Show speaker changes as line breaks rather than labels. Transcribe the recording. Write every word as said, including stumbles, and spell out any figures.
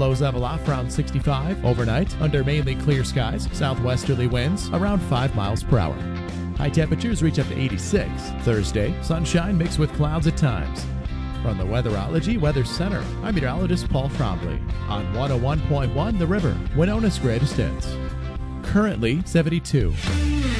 Lows level off around sixty-five. Overnight, under mainly clear skies, southwesterly winds around five miles per hour. High temperatures reach up to eighty-six. Thursday, sunshine mixed with clouds at times. From the Weatherology Weather Center, I'm meteorologist Paul Trombley on one oh one point one The River, Winona's greatest hits. Currently seventy-two.